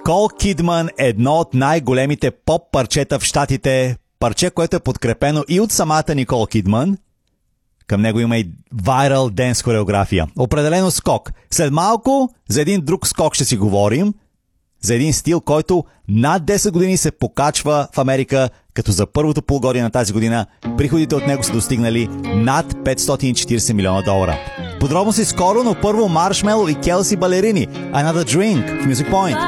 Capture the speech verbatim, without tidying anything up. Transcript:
Никол Кидман, едно от най-големите поп парчета в щатите, парче, което е подкрепено и от самата Никол Кидман. Към него има и viral денс хореография. Определено скок. След малко за един друг скок ще си говорим. За един стил, който над десет години се покачва в Америка, като за първото полугодие на тази година приходите от него са достигнали над петстотин и четиридесет милиона долара. Подробности скоро, но първо Маршмело и Келси Балерини. Another Drink в Music Point.